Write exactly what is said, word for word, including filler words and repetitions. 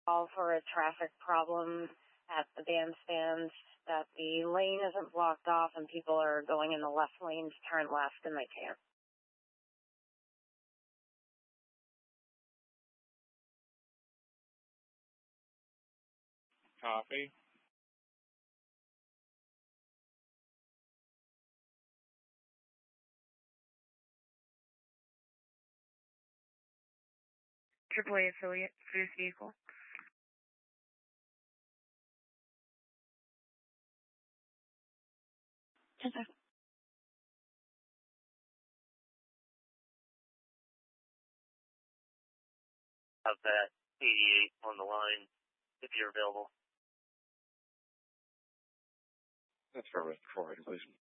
call for a traffic problem at the bandstand, that the lane isn't blocked off and people are going in the left lane to turn left and they can't. Copy. triple A affiliate for this vehicle. Yes, sir. Have that eighty-eight on the line if you're available. That's perfect. Forward, please.